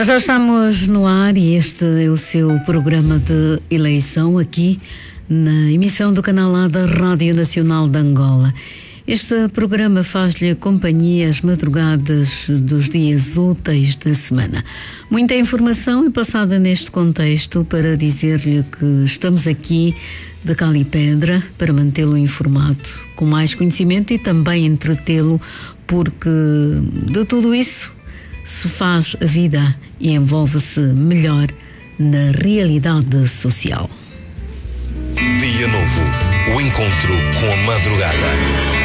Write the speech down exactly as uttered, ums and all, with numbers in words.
Já estamos no ar e este é o seu programa de eleição aqui na emissão do canal A da Rádio Nacional de Angola. Este programa faz-lhe companhia às madrugadas dos dias úteis da semana. Muita informação é passada neste contexto para dizer-lhe que estamos aqui de cal e pedra para mantê-lo informado, com mais conhecimento e também entretê-lo, porque de tudo isso se faz a vida e envolve-se melhor na realidade social. Dia novo, o encontro com a madrugada.